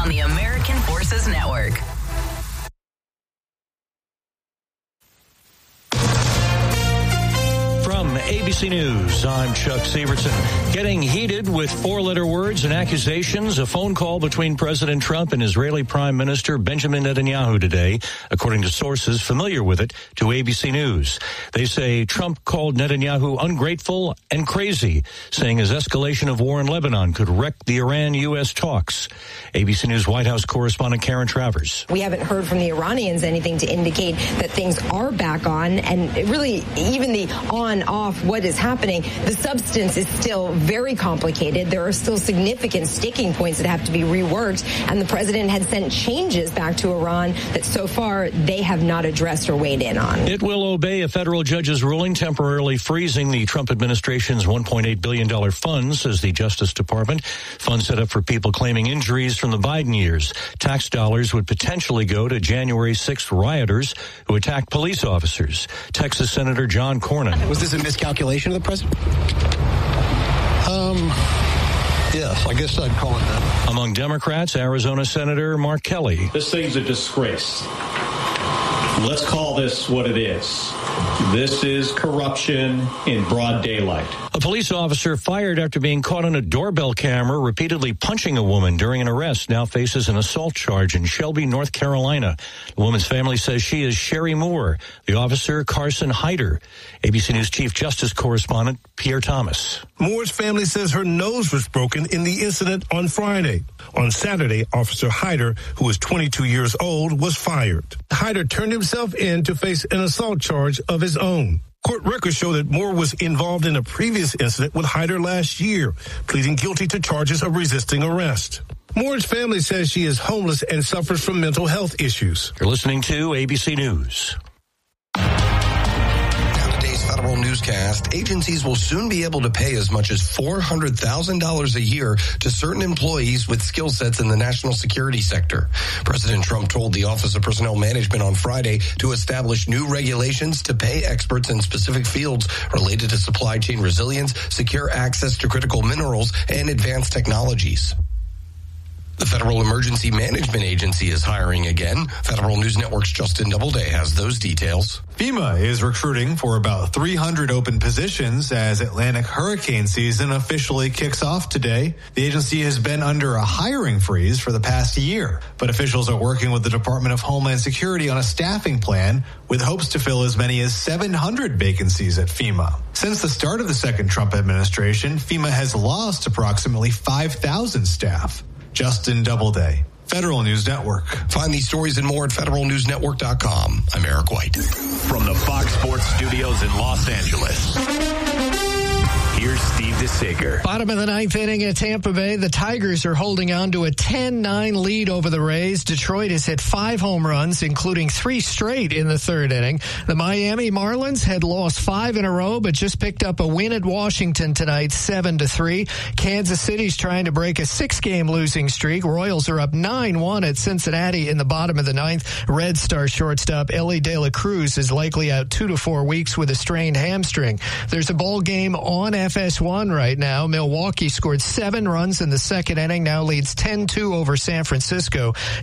on the American Forces Network. From ABC News, I'm Chuck Severson. Getting heated with four-letter words and accusations, a phone call between President Trump and Israeli Prime Minister Benjamin Netanyahu today, according to sources familiar with it, to ABC News. They say Trump called Netanyahu ungrateful and crazy, saying his escalation of war in Lebanon could wreck the Iran-U.S. talks. ABC News White House correspondent Karen Travers. We haven't heard from the Iranians anything to indicate that things are back on, and really even the on-off, what is happening, the substance is still very complicated. There are still significant sticking points that have to be reworked, and the president had sent changes back to Iran that so far they have not addressed or weighed in on. It will obey a federal judge's ruling temporarily freezing the Trump administration's $1.8 billion fund, says the Justice Department. Funds set up for people claiming injuries from the Biden years. Tax dollars would potentially go to January 6th rioters who attacked police officers. Texas Senator John Cornyn. Was this a miscalculation of the president? Yes, I guess I'd call it that. Among Democrats, Arizona Senator Mark Kelly. This thing's a disgrace. Let's call this what it is. This is corruption in broad daylight. A police officer fired after being caught on a doorbell camera repeatedly punching a woman during an arrest now faces an assault charge in Shelby, North Carolina. The woman's family says she is Sherry Moore, the officer Carson Hyder. ABC News Chief Justice correspondent Pierre Thomas. Moore's family says her nose was broken in the incident on Friday. On Saturday, Officer Hyder, who was 22 years old, was fired. Hyder turned himself in to face an assault charge of his own. Court records show that Moore was involved in a previous incident with Hyder last year, pleading guilty to charges of resisting arrest. Moore's family says she is homeless and suffers from mental health issues. You're listening to ABC News. Federal newscast, agencies will soon be able to pay as much as $400,000 a year to certain employees with skill sets in the national security sector. President Trump told the Office of Personnel Management on Friday to establish new regulations to pay experts in specific fields related to supply chain resilience, secure access to critical minerals, and advanced technologies. The Federal Emergency Management Agency is hiring again. Federal News Network's Justin Doubleday has those details. FEMA is recruiting for about 300 open positions as Atlantic hurricane season officially kicks off today. The agency has been under a hiring freeze for the past year, but officials are working with the Department of Homeland Security on a staffing plan with hopes to fill as many as 700 vacancies at FEMA. Since the start of the second Trump administration, FEMA has lost approximately 5,000 staff. Justin Doubleday, Federal News Network. Find these stories and more at federalnewsnetwork.com. I'm Eric White. From the Fox Sports Studios in Los Angeles, here's Steve DeSager. Bottom of the ninth inning at Tampa Bay. The Tigers are holding on to a 10-9 lead over the Rays. Detroit has hit 5 home runs, including 3 straight in the third inning. The Miami Marlins had lost 5 in a row, but just picked up a win at Washington tonight, 7-3. Kansas City's trying to break a 6-game losing streak. Royals are up 9-1 at Cincinnati in the bottom of the ninth. Red Star shortstop Elly De La Cruz is likely out 2 to 4 weeks with a strained hamstring. There's a ball game on FS1 right now. Milwaukee scored 7 runs in the second inning, now leads 10-2 over San Francisco.